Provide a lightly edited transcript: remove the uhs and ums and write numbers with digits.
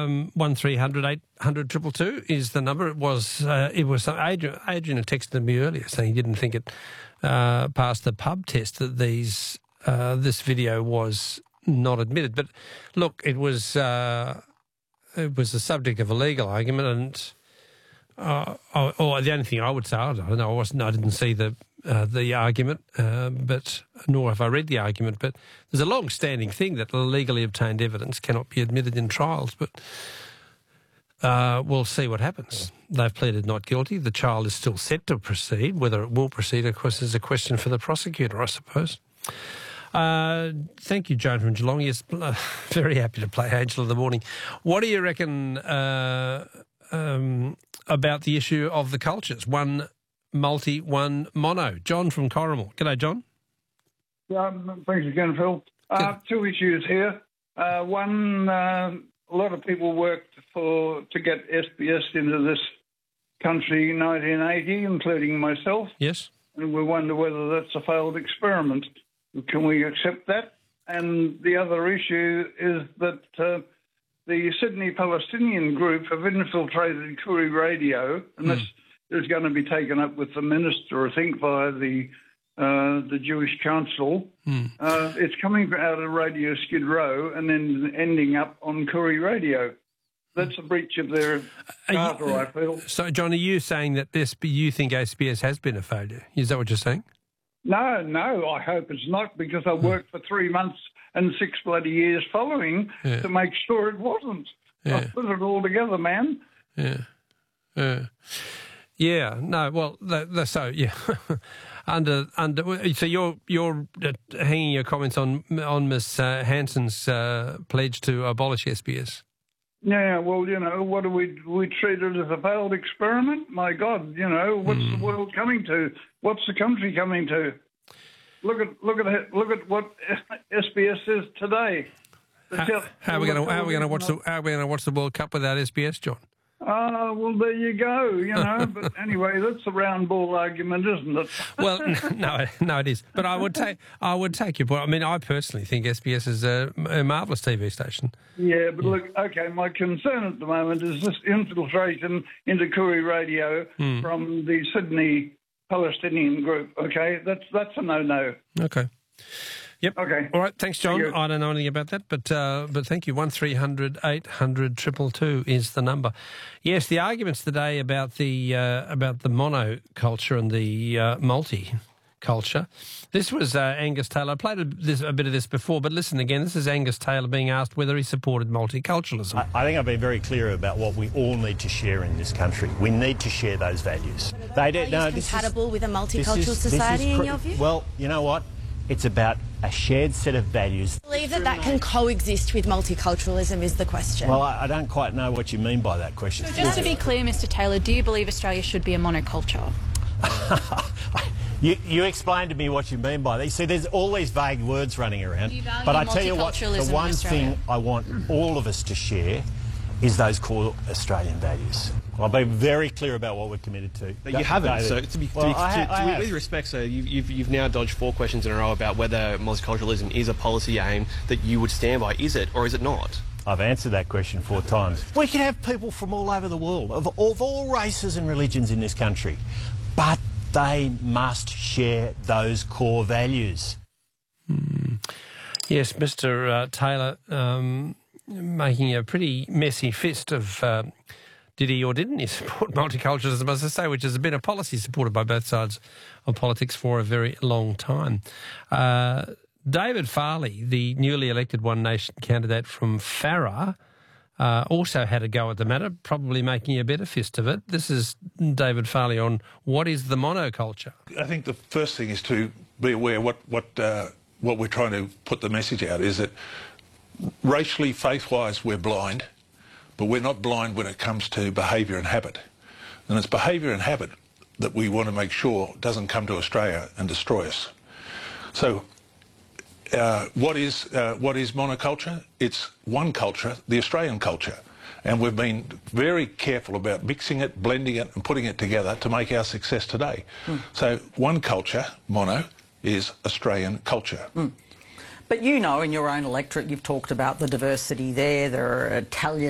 1300 800 222 is the number. It was Adrian had texted me earlier saying he didn't think it passed the pub test, that this video was not admitted. But look, it was the subject of a legal argument, and or the only thing I would say, I don't know, I didn't see the argument, but nor have I read the argument. But there's a long-standing thing that legally obtained evidence cannot be admitted in trials. But we'll see what happens. They've pleaded not guilty. The trial is still set to proceed. Whether it will proceed, of course, is a question for the prosecutor, I suppose. Thank you, Joan from Geelong. Yes, very happy to play Angel of the Morning. What do you reckon about the issue of the cultures? One multi, one mono. John from Corrimal. G'day, John. Thanks again, Phil. Two issues here. One, a lot of people worked to get SBS into this country in 1980, including myself. Yes. And we wonder whether that's a failed experiment. Can we accept that? And the other issue is that the Sydney Palestinian group have infiltrated Koori Radio, and this is going to be taken up with the minister, I think, via the Jewish Council. It's coming out of Radio Skid Row and then ending up on Koori Radio. That's a breach of their charter, I feel. So, John, are you saying that you think SBS has been a failure? Is that what you're saying? No, I hope it's not, because I worked for 3 months and 6 bloody years following to make sure it wasn't. I put it all together, man. Yeah. No. Well, so yeah. So you're hanging your comments on Ms. Hanson's pledge to abolish SBS. Yeah, well, what do we treat it as a failed experiment? My God, what's the world coming to? What's the country coming to? Look at what SBS is today. How are we going to watch the World Cup without SBS, John? Well, there you go, But anyway, that's a round ball argument, isn't it? Well, no, it is. But I would take your point. I mean, I personally think SBS is a marvellous TV station. Yeah, but look, okay, my concern at the moment is this infiltration into Koori Radio from the Sydney Palestinian group. Okay, that's a no-no. Okay. Yep. Okay. All right. Thanks, John. I don't know anything about that, but thank you. 1300 800 222 is the number. Yes, the arguments today about the monoculture and the multi-culture. This was Angus Taylor. I played a bit of this before, but listen again. This is Angus Taylor being asked whether he supported multiculturalism. I think I've been very clear about what we all need to share in this country. We need to share those values. Are you compatible with a multicultural society in your view? Well, you know what? It's about a shared set of values. I believe that can coexist with multiculturalism is the question. Well, I don't quite know what you mean by that question. So just to be clear, Mr Taylor, do you believe Australia should be a monoculture? You explain to me what you mean by that. You see, there's all these vague words running around. But I tell you what, the one thing I want all of us to share is those core Australian values. I'll be very clear about what we're committed to. But you haven't. So with respect, sir, you've now dodged 4 questions in a row about whether multiculturalism is a policy aim that you would stand by. Is it, or is it not? I've answered that question 4 times. We can have people from all over the world, of all races and religions in this country, but they must share those core values. Yes, Mr. Taylor, making a pretty messy fist of did he or didn't he support multiculturalism, as I say, which has been a policy supported by both sides of politics for a very long time. David Farley, the newly elected One Nation candidate from Farrer, also had a go at the matter, probably making a better fist of it. This is David Farley on what is the monoculture. I think the first thing is to be aware what we're trying to put the message out is that racially, faith-wise, we're blind, but we're not blind when it comes to behaviour and habit. And it's behaviour and habit that we want to make sure doesn't come to Australia and destroy us. So what is monoculture? It's one culture, the Australian culture. And we've been very careful about mixing it, blending it and putting it together to make our success today. So one culture, mono, is Australian culture. But in your own electorate, you've talked about the diversity there. There are Italian